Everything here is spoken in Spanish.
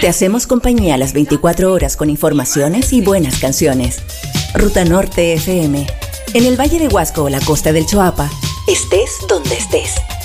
Te hacemos compañía las 24 horas con informaciones y buenas canciones. Ruta Norte FM. En el Valle de Huasco o la costa del Choapa, estés donde estés.